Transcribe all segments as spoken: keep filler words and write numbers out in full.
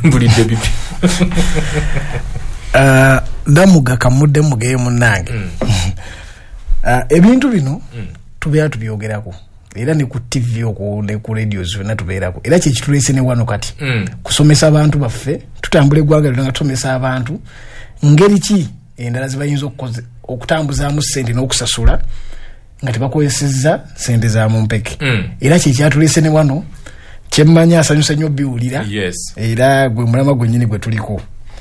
mbulidde bibi uh, ndamuga kamudde mugeyo munange mm. uh, ebintu bino mm. tubeera tubyogerako era ne ku T V okwo ne ku radios na tubeerako era kye kitulese ne wano kati mm. kusomesa abantu baffe tutambule gwanga nga tusomesa abantu ngeri ki endala zibayinza okukoze okutambuzaamu ssente n'okusasula nga tebakozesezza ssente za mumpeke mm. era kye kyatulese ne wano kyemmanya asanyusa nnyo biwulira yes. era gwe mulama gwennyini gwe tuliko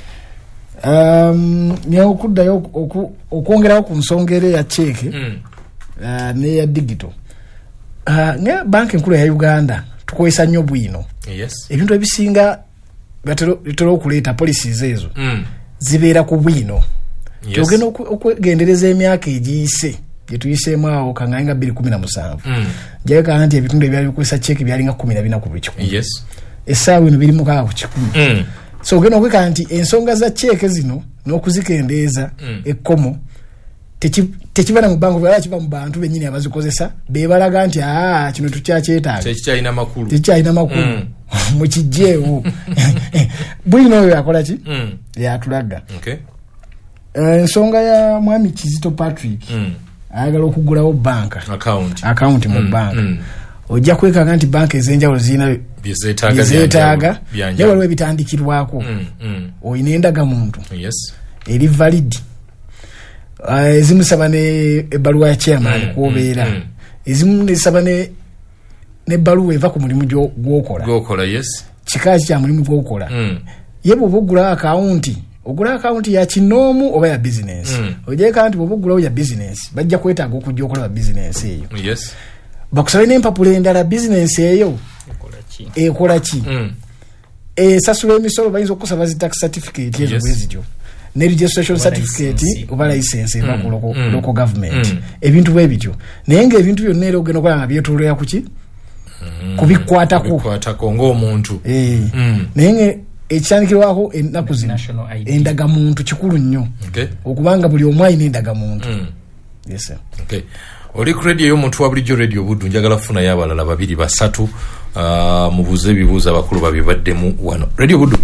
um, nyawo okuddayo okwongerawo ku nsonga ya cheeke mm. uh, ne ya digital uh, ne banki enkulu ya Uganda tukozesa nnyo bwino yes. ebintu ebisinga bitera okuleeta policies ezo mm. zibeera ku bwino yes. tugenda okwegendereza emyaka egiyise gye tuyiseemu awo kangainga bbiri kumi na musanvu mm. jayeka nti ebitundu ebyali bikozesa cheeke byalinga kumi na bina ku buli kikumi yes. essaawa eno biri mukaaga ku kikumi mm. so ogenda okweka nti ensonga za cheeke zino n'okuzikendeeza mm. ekkomo tekibana mu banko wala kiva mu bantu bennyini abazikozesa bebalaga nti aa kino tukyakyetaaga tekikyalina makulu tekikyalina makulu mm. mukijjeewo bwino oyo yakola ki mm. yatulaga okay. uh, ensonga ya mwami Kizito Patrick mm. ayagala okugulawo banka account, account mu mm. banka mm. ojja kwekanga nti banka ez'enjawulo zirina byezeetaaga naye waliwo ebitandikirwako mm. mm. oyina endagamuntu yes. eri valid uh, ezimu zisaba ne ebbaluwa ya chairman mm. kwobeera mm. ezimu nezisaba ne nebbaluwa eva ku mulimu gwokola yes. kika kya mulimu gwokola mm. ye bw'oba ogula akawunti ogula akawunti ya kinoomu oba ya business mm. ogyeka nti bw'oba ogulawo ya business bajja kwetaaga okujja okola ba business eyo yes. bakusabe n'empapula endala business eyo ekola ki mm. esasula emisolo bayinza okusaba zi tax certificate ezo bwezityo ne registration certificate oba license eva ku local, mm. local government mm. ebintu bwe bityo naye ng'ebintu byonna era ogenda okola nga byetolera ku ki mm. kubikwatako kubikwatako ng'omuntu eh mm. naye nge ekitandikirwako ennaku zino endagamuntu kikulu nnyo okay. okubanga buli omu alina endagamuntu mm. yes sir. okay. oli ku radio y'omuntu wa bulijjo radio Buddu njagala kufunayo abalala babiri basatu uh, mubuuze ebibuuzo abakulu babibaddemu wano radio Buddu.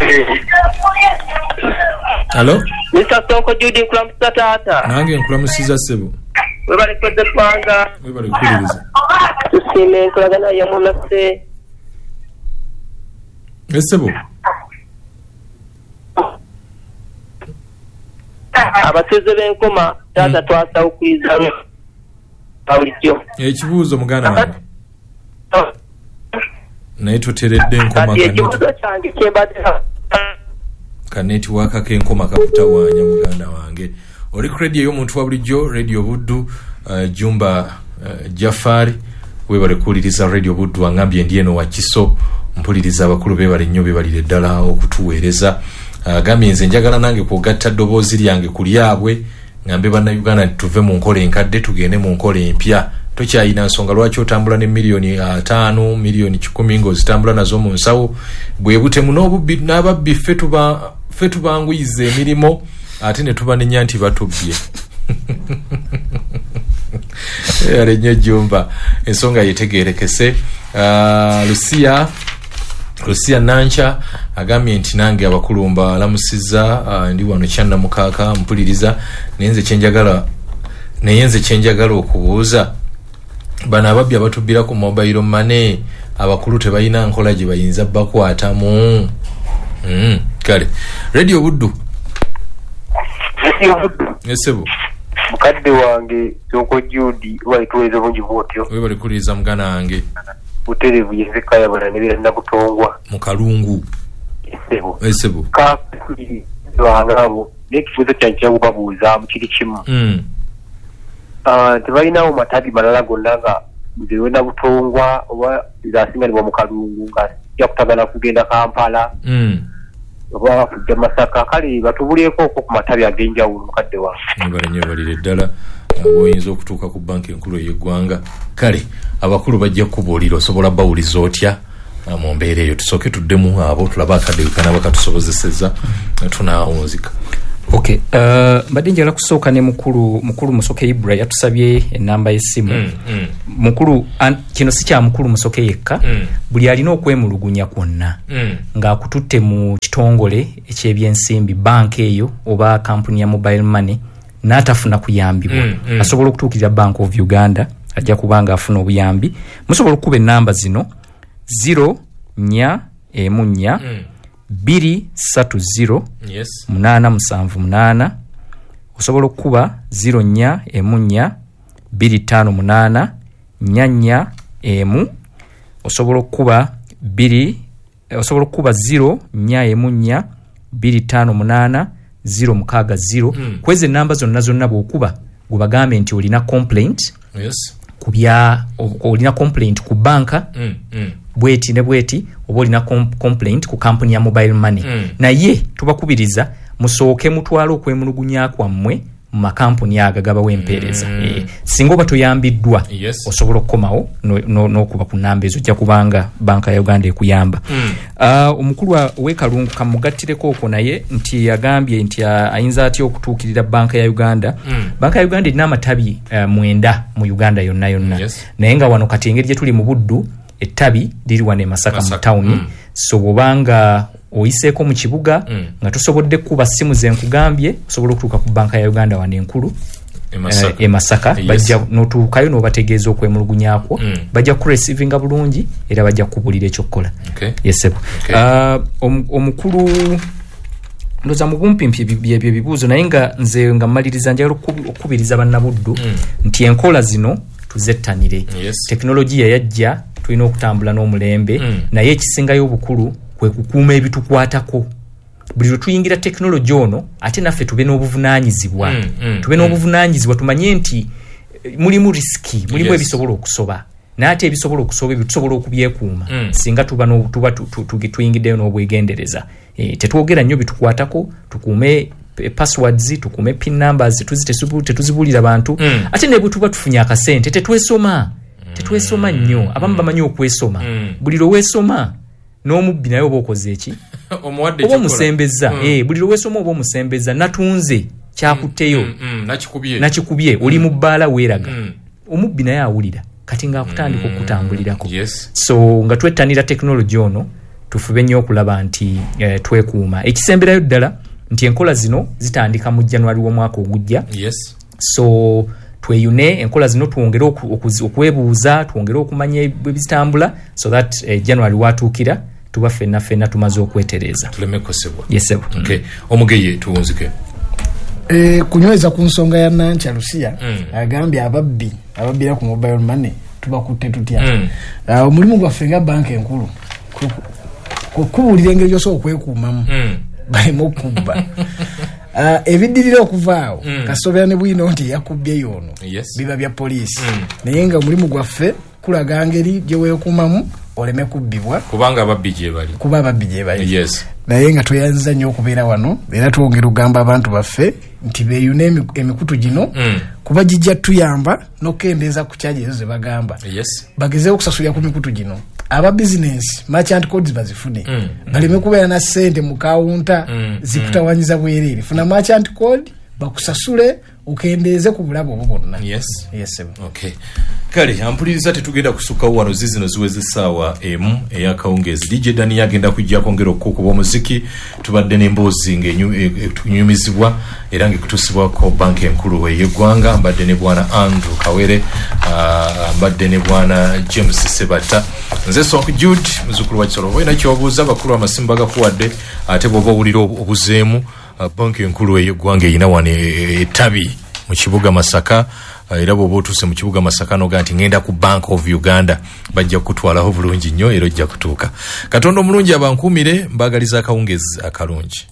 Hello Mister Sonko Judy nkulamusiza taata nange nkulamusiza ssebo webale kwedde ggwanga webale kukuliriza tusiime enkolagana yamulase essebo abatuuze b'enkoma taata twasawukiriza bulijjo ekibuuzo muganda wange naye toteredde enkoma ekibuuzo kyange kyembadde kanetiwaaka k'enkoma kakutawaanya muganda wange oli ku radio y'omuntu wa bulijjo radio Buddu uh, Jumba uh, Jafari webale kuwuliriza radio Buddu angambye ndi eno wa Kiso mpuliriza abakulu bebale nnyo bebalire ddala okutuweereza agambye uh, nze njagala nange kugatta ddoboozi lyange ku lyabwe ngambe bannayuganda tuve mu nkola enkadde tugende mu nkola empya tokyayina nsonga lwaki otambula ne miliyoni ataano miliyoni kikumi ng'ozitambula nazo mu nsawo bwe butemu n'obubbi n'ababbi ffe tuba ffe tubanguyiza emirimu ate ne tubanenya nti batubbye yale nnyo Jumba ensonga yetegeerekese uh, Lucia Lucia Nancha agambye nti nange abakulu mbalamusiza uh, ndi wano kyanna mukaaka mpuliriza nenze kyenjagala nayenze kyenjagala okubuuza bana ababbi abatubbira ku mobile money abakulu tebalina nkola gye bayinza bakwatamu mm. kale radio Buddu esebo mukadde wange Sonko Judy wali tuweze bungi bwotyo webali kuliriza mugana wange buterevu yezeka yabala nebira nakutongwa mu kalungu esebo esebo ka kuli wangabo nekifuzo kyancha kubabuuza mu kiri kimu mm. ah tebalinawo matabi malala gonna nga nziwe na butongwa oba zasingalibwa mu kalungu nga yakutagala kugenda Kampala mm. oba kujja Masaka kale batubulyeko ko ku matabi ag'enjawulo mukadde wa nibale nnyo balire ddala aboyinza okutuuka ku banki enkulu y'eggwanga kale abakulu bajja kubuulira osobola bawuliza otya mu mbeera eyo tusooke tuddemu abo tulaba akadde kanaba katusobozeseza tunaawunzika Okay, uh, mbadde njala kusooka ne mukulu mukulu Musoke Ibra yatusabye enamba y'essimu. mm, mm. Mukulu an, kino si kya mukulu Musoke yekka, mm. buli alina okwemulugunya kwonna mm. ng'akututte mu kitongole eky'ebyensimbi, banka eyo oba kampuni ya mobile money n'atafuna kuyambibwa mm, mm. asobola okutuukirira Bank of Uganda ajja kubanga afuna obuyambi. Musobola okukuba ennamba zino zero nya emu nnya mm. biri satu zero yes. munana musanvu munana. Osobola okuba zero nya emu nnya biri tano munana nya nya emu. Osobola okuba biri osobola okuba zero nya emu nnya biri tano munana zero mukaga zero. mm. Kweze namba zonna zonna bw'okuba gubagambe nti olina complaint yes. kubya olina complaint ku banka mm, mm. bweti ne bweti oba olina complaint ku company ya mobile money mm. naye tubakubiriza musooke mutwala okwemulugunya kwammwe mu makampuni agagaba w'empeereza mm. e, singa oba toyambiddwa yes. osobola okukomawo n'okuba no, no ku namba ezo ojja kubanga banka ya Uganda ekuyamba. mm. uh, omukulu w'ekalungu kamugattireko okwo naye nti yagambye nti uh, ayinza atya okutuukirira banka ya Uganda. mm. Banka ya Uganda erina amatabi uh, mwenda mu Uganda yonna yonna yes. naye nga wano kati engeri gye tuli mu Buddu ettabi liri wane Masaka, Masaka. mu town mm. so bobanga oyiseeko mu kibuga mm. nga tusobodde kuba simu ze nkugambye osobola okutuuka ku banka ya Uganda wane enkulu e Masaka, uh, e Masaka. Yes. Bajja notuukayo n'obategeeza okwemulugunyako mm. bajja kurecevinga bulungi era bajja kubulira ekyokukola. okay. yesebo okay. uh, om, omukulu ndoza mubumpimpi bye bibuuzo naye nga nze nga mmaliriza njagala okubiriza bannabuddu mm. nti enkola zino tuzettanire. yes. Teknologiya yajja tulina okutambula n'omulembe mm. naye ekisingayo obukulu kwe kukuuma ebitukwatako. Buli lwe tuyingira teknologi ono ate naffe tube n'obuvunaanyizibwa mm, mm, tube n'obuvunaanyizibwa tumanye nti mulimu risiki mulimu yes. ebisobola okusoba naye ate ebisobola okusoba ebyo tusobola okubyekuuma mm. singa tuba tuba tuyingiddeyo n'obwegendereza. E, tetwogera nnyo bitukwatako tukuume passwords tukuume pin numbers tetuzibulira bantu mm. ate ne bwe tuba tufunye akasente tetwesoma tetwesoma nnyo. Abamu bamanyi okwesoma mm. buli lwe weesoma n'omubbi naye oba okoze eki oba omusembeza mm. eh, buli lwe weesoma oba omusembeza natunze kyakutteyo mm, mm, nakikubye nakikubye oli mu bbaala weeraga mm. omubbi naye awulira kati ngaakutandika mm. okutambulirako. yes. so nga twettanira teknologi ono tufube nnyo okulaba nti eh, twekuuma. Ekisemberayo ddala nti enkola zino zitandika mu January w'omwaka ogujja. yes. so tweyune enkola zino tuwongere okwebuuza tuwongere okumanya ebizitambula so that eh, January watuukira tuba fenna fenna tumaze okwetereza tulemekosebwa. yesebo. okay. omugeye tuwunzike e, kunyweza ku nsonga ya Nankya Lucia mm. agambye ababbi ababbira ku mobile money tubakutte tutya mm. uh, omulimu gwaffe nga banka enkulu kukubuulira engeri gyosobola okwekuumamu mm. balema okubba uh, ebiddirira okuvaawo mm. kasobera ne bwino nti yakubbye yono yes. biba bya poliisi mm. naye nga omulimu gwaffe kulaga ngeri gye weekuumamu oleme kubbibwa kubanga ababbi gye bali kuba ababbi gye bali. yes. naye nga tweyanziza nnyo okubeera wano era twongera okugamba abantu baffe nti beeyune emikutu gino mm. kuba gijja tuyamba n'okukendeeza ku kyaji ezo ze bagamba. yes. bagezeewo okusasulira ku mikutu gino aba bizinensi merchant codes bazifune mm. baleme kubeera na ssente mu kawunta mm. zikutawanyiza bwereere. Funa merchant code bakusasule okendeeze ku bulabe obwo bwonna. yes. yes. okay. kale ampuliriza tetugenda kusukkawo wano zizino ziweze essaawa emu eyakawungeezi. D J Dani yagenda kujja kwongera okukuba omuziki tubadde n'emboozi ng'enyumizibwa era ng'ekutuusibwako banka enkulu ey'eggwanga. Mbadde ne bwana Andrew Kawere uh, mbadde ne bwana James Sebata nze Sonk Jude muzukulu wa Kisoro. Boyina kyobuuza bakulu amasimba gakuwadde ate bw'oba owulira obuzeemu uh, banka enkulu ey'eggwanga eyina wano ettabi mu kibuga Masaka. Era bw'oba otuuse mu kibuga Masaka noga nti ngenda ku Bank of Uganda bajja kutwalaho bulungi nnyo era ojja kutuuka. Katonda omulungi abankuumire mbagaliza akawungezi akalungi.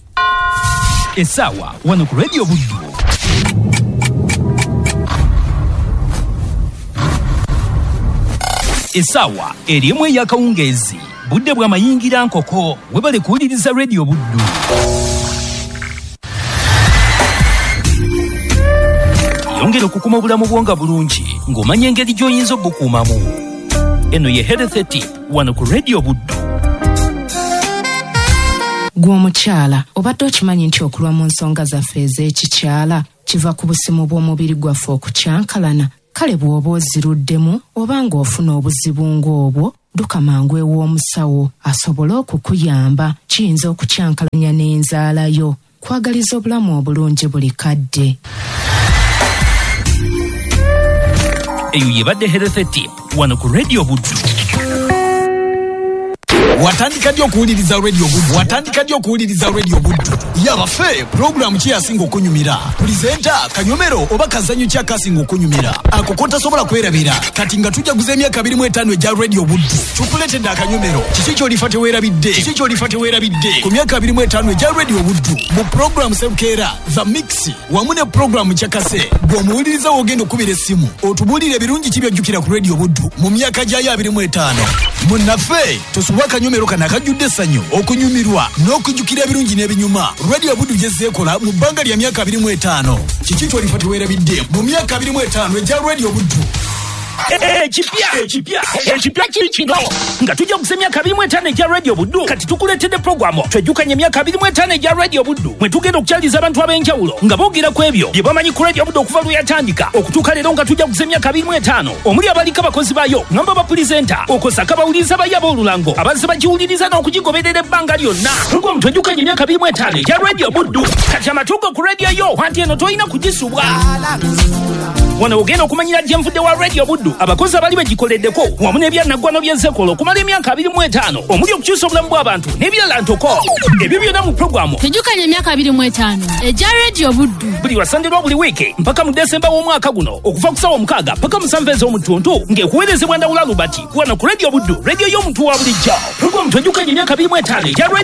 Essaawa wano ku Radio Buddu. Essaawa erimu ey'akawungezi budde bw'amayingira nkoko webale kuwuliriza Radio Buddu. Yongera okukuma obulamu bwonga bulungi ng'omanya engeri gy'oyinza obukuumamu. Eno ye Health Tip wano ku Radio Buddu. gw'omukyala obadde okimanyi nti okulwa mu nsonga zaffe ez'ekikyala kiva ku busimu bw'omubiri gwaffe okukyankalana? Kale bw'oba oziruddemu oba ng'ofuna obuzibu ng'obwo, dduka mangu ew'omusawo asobole okukuyamba. Kiyinza okukyankalanya n'enzaala yo. Kwagaliza obulamu obulungi buli kadde. Eyo yebadde Health Tip wano ku Radio Buddu. Watandika ddi okuwuliriza Radio Buddu? Watandika ddi okuwuliriza Radio Buddu? Yabafe programu ki yasinga okunyumira? Presenter Kanyomero oba kazanyo ki akasinga okunyumira? Ako kotasobola kwerabira kati nga tujaguza emyaka abiri mu etaano egya Radio Buddu. Tukuletedde Akanyomero. Kiki ky'olifa teweerabidde? Kiki ky'olifa teweerabidde? Ku myaka abiri mu etaano egya Radio Buddu mu programu Sebukeera, The Mix wamu ne programu Kyakase. Bw'omuwuliriza wogenda okubira essimu otubuulire ebirungi ki by'ojjukira ku Radio Buddu mu myaka gyayo abiri mu etaano. Munnaffe tosuba Kanyomero kana akajjudde essanyu okunyumirwa n'okujjukira ebirungi n'ebinyuma. Radio Buddu gyezzeekola mu bbanga lya myaka abiri mu etaano. Kiki ky'olifa teweerabidde mu myaka abiri mu etaano egya Radio Buddu? Ekipya ekipya ekipya kiri kino nga tujja okusa emyaka abiri mu etaano egya Radio Buddu. Kati tukuleetedde programu twejjukanye emyaka abiri mu etaano egya Radio Buddu mwe tugenda okukyaliza abantu ab'enjawulo nga boogera ku ebyo bye bamanyi ku Radio Buddu okuva lwe yatandika okutuuka leero nga tujja okusa emyaka abiri mu etaano. Omuli abaliko abakozi bayo ngamba bapulizenta okosaka bawuliriza bayo ab'olulango abazze bagiwuliriza n'okugigoberera ebbanga lyonna. Programu twejjukanye emyaka abiri mu etaano egya Radio Buddu. Kati amatuugo ku radio yo wanti eno tolina kugisubwa. Wano ogenda okumanyira gye nvudde wa Radio Buddu abakozi abali bagikoleddeko wamu n'ebyannaggwano by'ensekolo okumala emyaka abiri mu etaano omuli okukyusa obulamu bw'abantu n'ebirala ntoko. Ebyo byonna mu programu tejjukanye emyaka abiri mu etaano egya Radio Buddu buli lwasandirwa buli wiiki mpaka mu Desemba w'omwaka guno okuva ku ssaawa mukaaga paka musanvu ez'omutuntu ng'ekuweerezebwa Ndawula Lubati wano ku Radio Buddu, radio y'omuntu wa bulijjo. Programu twejjukanye emyaka abiri mu etaano egya